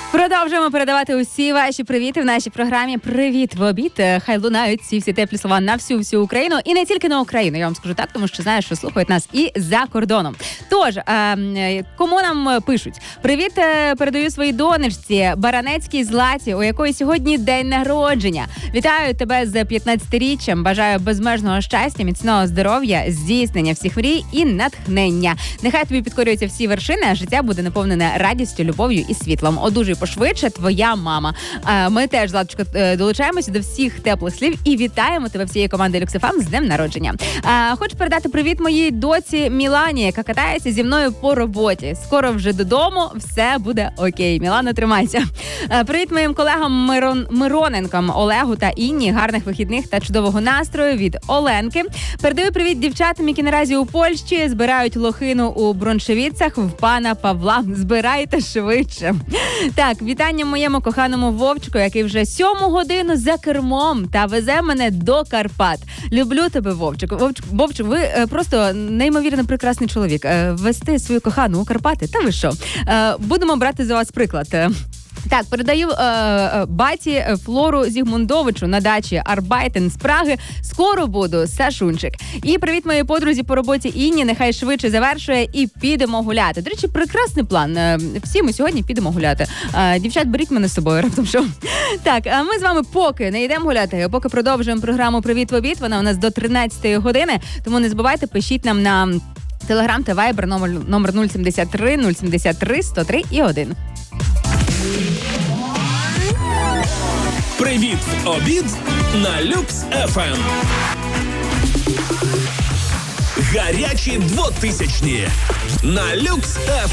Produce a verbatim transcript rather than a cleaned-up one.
Продовжуємо передавати усі ваші привіти в нашій програмі «Привіт в обід». Хай лунають ці всі теплі слова на всю всю Україну. І не тільки на Україну, я вам скажу так, тому що знаю, що слухають нас і за кордоном. Тож, е, кому нам пишуть? Привіт передаю своїй донечці Баранецькій Златі, у якої сьогодні день народження. Вітаю тебе з п'ятнадцятиріччям, бажаю безмежного щастя, міцного здоров'я, здійснення всіх мрій і натхнення. Нехай тобі підкорюються всі вершини, а життя буде наповнене радістю, любов'ю і світлом. Одужуй пошвидше, твоя мама. Ми теж, Златочко, долучаємося до всіх теплих слів і вітаємо тебе всієї команди Люкс еф ем з днем народження. Хочу передати привіт моїй доці Мілані, яка катається зі мною по роботі. Скоро вже додому, все буде окей. Мілана, тримайся. Привіт моїм колегам Мирон, Мироненкам, Олегу та Інні. Гарних вихідних та чудового настрою від Оленки. Передаю привіт дівчатам, які наразі у Польщі збирають лохину у Броншевіцах в пана Павла. Збирайте швидше. Так, вітання моєму коханому Вовчику, який вже сьому годину за кермом та везе мене до Карпат. Люблю тебе, Вовчик. Вовчик, Вовчик, ви е, просто неймовірно прекрасний чоловік. Е, вести свою кохану у Карпати, та ви що? Е, будемо брати за вас приклад. Так, передаю е, е, баті Флору Зігмундовичу на дачі Арбайтен з Праги. Скоро буду, Сашунчик. І привіт моїй подрузі по роботі Інні, нехай швидше завершує і підемо гуляти. До речі, прекрасний план. Е, всі ми сьогодні підемо гуляти. Е, дівчат, беріть мене з собою, раптом що. Так, а ми з вами поки не йдемо гуляти, поки продовжуємо програму «Привіт в обід». Вона у нас до тринадцятої години, тому не забувайте, пишіть нам на Телеграм та Вайбер номер, номер нуль сімдесят три нуль сімдесят три сто три і один. Привіт в обід на Люкс еф ем. Гарячі двотисячні на Люкс еф ем.